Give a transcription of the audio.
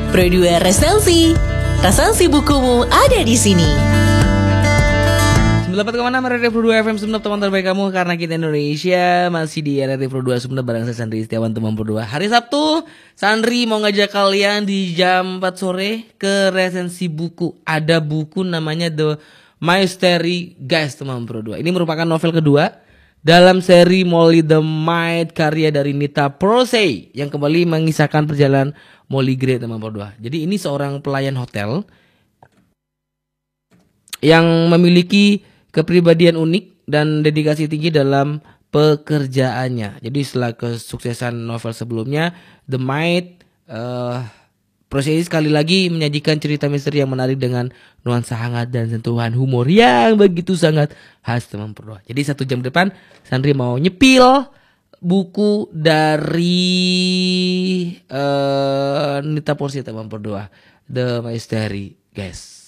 Pro 2 Resensi. Resensi bukumu ada di sini. 98,6 RRI Pro 2 FM Sumenep, teman terbaik kamu karena kita Indonesia. Masih di RRI Pro 2 Sumenep bareng saya Sandri Setiawan, teman Pro 2. Hari Sabtu, Sandri mau ngajak kalian di jam 4 sore ke resensi buku. Ada buku namanya The Mystery Guys, teman Pro 2. Ini merupakan novel kedua dalam seri Molly the Maid karya dari Nita Prosey yang kembali mengisahkan perjalanan Molly Gray, teman Pro 2. Jadi ini seorang pelayan hotel yang memiliki kepribadian unik dan dedikasi tinggi dalam pekerjaannya. Jadi setelah kesuksesan novel sebelumnya, The Maid, Prosey sekali lagi menyajikan cerita misteri yang menarik dengan nuansa hangat dan sentuhan humor yang begitu sangat khas, teman Pro 2. Jadi 1 jam depan Sandri mau nyepil buku dari Nita Prosey, teman Pro 2, The Mystery Guys.